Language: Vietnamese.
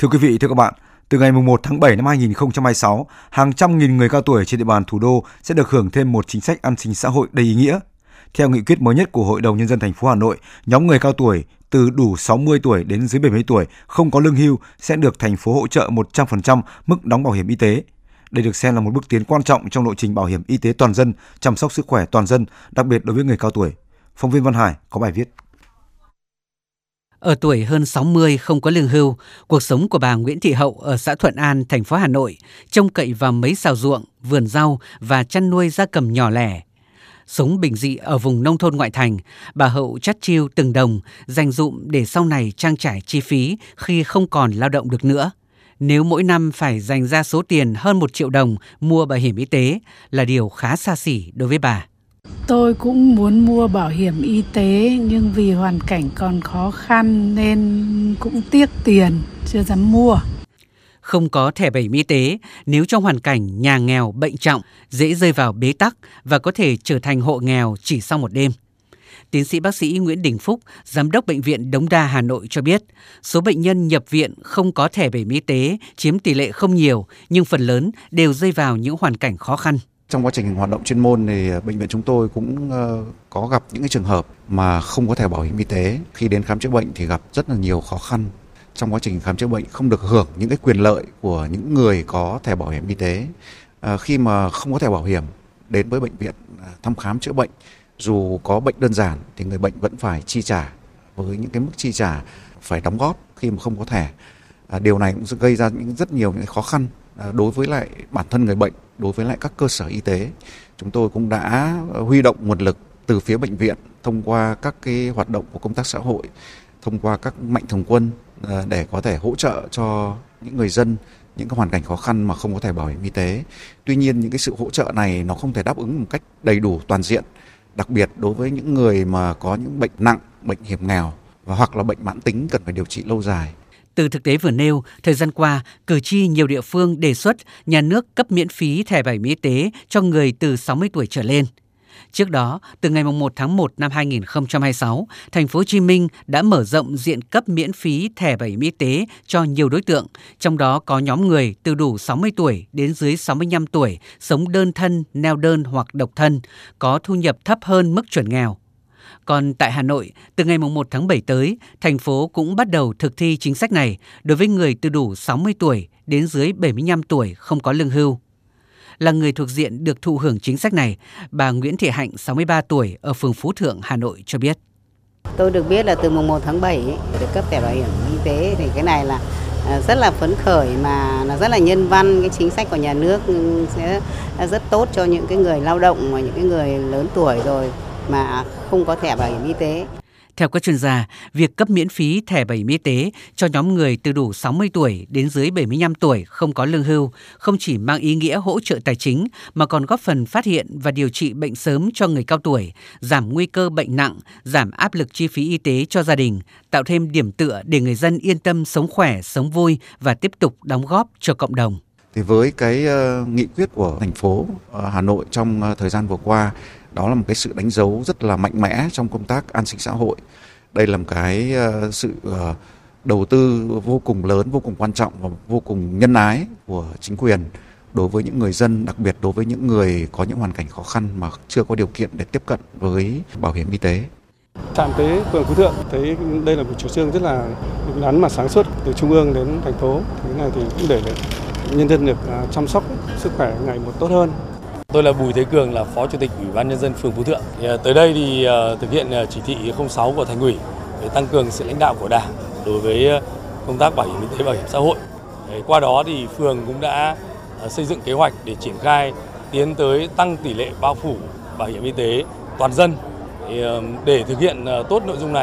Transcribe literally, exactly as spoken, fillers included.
Thưa quý vị, thưa các bạn, từ ngày mùng một tháng bảy năm hai nghìn không trăm hai mươi sáu, hàng trăm nghìn người cao tuổi trên địa bàn thủ đô sẽ được hưởng thêm một chính sách an sinh xã hội đầy ý nghĩa. Theo nghị quyết mới nhất của Hội đồng Nhân dân thành phố Hà Nội, nhóm người cao tuổi từ đủ sáu mươi tuổi đến dưới bảy mươi tuổi không có lương hưu sẽ được thành phố hỗ trợ một trăm phần trăm mức đóng bảo hiểm y tế. Đây được xem là một bước tiến quan trọng trong lộ trình bảo hiểm y tế toàn dân, chăm sóc sức khỏe toàn dân, đặc biệt đối với người cao tuổi. Phóng viên Văn Hải có bài viết. Ở tuổi hơn sáu mươi không có lương hưu, cuộc sống của bà Nguyễn Thị Hậu ở xã Thuận An, thành phố Hà Nội trông cậy vào mấy sào ruộng, vườn rau và chăn nuôi gia cầm nhỏ lẻ. Sống bình dị ở vùng nông thôn ngoại thành, bà Hậu chắt chiu từng đồng, dành dụm để sau này trang trải chi phí khi không còn lao động được nữa. Nếu mỗi năm phải dành ra số tiền hơn một triệu đồng mua bảo hiểm y tế là điều khá xa xỉ đối với bà. Tôi cũng muốn mua bảo hiểm y tế nhưng vì hoàn cảnh còn khó khăn nên cũng tiếc tiền, chưa dám mua. Không có thẻ bảo hiểm y tế, nếu trong hoàn cảnh nhà nghèo bệnh trọng, dễ rơi vào bế tắc và có thể trở thành hộ nghèo chỉ sau một đêm. Tiến sĩ bác sĩ Nguyễn Đình Phúc, Giám đốc Bệnh viện Đống Đa Hà Nội cho biết, số bệnh nhân nhập viện không có thẻ bảo hiểm y tế chiếm tỷ lệ không nhiều, nhưng phần lớn đều rơi vào những hoàn cảnh khó khăn. Trong quá trình hoạt động chuyên môn thì bệnh viện chúng tôi cũng có gặp những cái trường hợp mà không có thẻ bảo hiểm y tế. Khi đến khám chữa bệnh thì gặp rất là nhiều khó khăn. Trong quá trình khám chữa bệnh không được hưởng những cái quyền lợi của những người có thẻ bảo hiểm y tế. À, khi mà không có thẻ bảo hiểm đến với bệnh viện thăm khám chữa bệnh, dù có bệnh đơn giản thì người bệnh vẫn phải chi trả với những cái mức chi trả phải đóng góp khi mà không có thẻ. À, điều này cũng sẽ gây ra những rất nhiều những khó khăn à, đối với lại bản thân người bệnh, đối với lại các cơ sở y tế. Chúng tôi cũng đã huy động nguồn lực từ phía bệnh viện thông qua các cái hoạt động của công tác xã hội, thông qua các mạnh thường quân à, để có thể hỗ trợ cho những người dân những cái hoàn cảnh khó khăn mà không có thẻ bảo hiểm y tế. Tuy nhiên những cái sự hỗ trợ này nó không thể đáp ứng một cách đầy đủ toàn diện, đặc biệt đối với những người mà có những bệnh nặng, bệnh hiểm nghèo và hoặc là bệnh mãn tính cần phải điều trị lâu dài. Từ thực tế vừa nêu, thời gian qua, cử tri nhiều địa phương đề xuất nhà nước cấp miễn phí thẻ bảo hiểm y tế cho người từ sáu mươi tuổi trở lên. Trước đó, từ ngày mùng một tháng một năm hai nghìn không trăm hai mươi sáu, thành phố Hồ Chí Minh đã mở rộng diện cấp miễn phí thẻ bảo hiểm y tế cho nhiều đối tượng, trong đó có nhóm người từ đủ sáu mươi tuổi đến dưới sáu mươi lăm tuổi, sống đơn thân, neo đơn hoặc độc thân, có thu nhập thấp hơn mức chuẩn nghèo. Còn tại Hà Nội, từ ngày mùng một tháng bảy tới, thành phố cũng bắt đầu thực thi chính sách này đối với người từ đủ sáu mươi tuổi đến dưới bảy mươi lăm tuổi không có lương hưu. Là người thuộc diện được thụ hưởng chính sách này, bà Nguyễn Thị Hạnh, sáu mươi ba tuổi, ở phường Phú Thượng, Hà Nội cho biết. Tôi được biết là từ mùng một tháng bảy được cấp thẻ bảo hiểm y tế thì cái này là rất là phấn khởi mà nó rất là nhân văn, cái chính sách của nhà nước sẽ rất tốt cho những cái người lao động và những cái người lớn tuổi rồi mà không có thẻ bảo hiểm y tế. Theo các chuyên gia, việc cấp miễn phí thẻ bảo hiểm y tế cho nhóm người từ đủ sáu mươi tuổi đến dưới bảy mươi lăm tuổi không có lương hưu không chỉ mang ý nghĩa hỗ trợ tài chính mà còn góp phần phát hiện và điều trị bệnh sớm cho người cao tuổi, giảm nguy cơ bệnh nặng, giảm áp lực chi phí y tế cho gia đình, tạo thêm điểm tựa để người dân yên tâm sống khỏe, sống vui và tiếp tục đóng góp cho cộng đồng. Thì với cái uh, nghị quyết của thành phố uh, Hà Nội trong uh, thời gian vừa qua, đó là một cái sự đánh dấu rất là mạnh mẽ trong công tác an sinh xã hội. Đây là một cái uh, sự uh, đầu tư vô cùng lớn, vô cùng quan trọng và vô cùng nhân ái của chính quyền đối với những người dân, đặc biệt đối với những người có những hoàn cảnh khó khăn mà chưa có điều kiện để tiếp cận với bảo hiểm y tế. Trạm y tế phường Phú Thượng thấy đây là một chủ trương rất là đúng đắn mà sáng suốt từ trung ương đến thành phố. Thế này thì cũng để nhân dân được chăm sóc sức khỏe ngày một tốt hơn. Tôi là Bùi Thế Cường, là Phó Chủ tịch Ủy ban Nhân dân phường Phú Thượng. Thì, tới đây thì uh, thực hiện uh, chỉ thị không sáu của Thành ủy để tăng cường sự lãnh đạo của Đảng đối với uh, công tác bảo hiểm y tế, bảo hiểm xã hội. Đấy, qua đó thì phường cũng đã uh, xây dựng kế hoạch để triển khai tiến tới tăng tỷ lệ bao phủ bảo hiểm y tế toàn dân. Thì, uh, để thực hiện uh, tốt nội dung này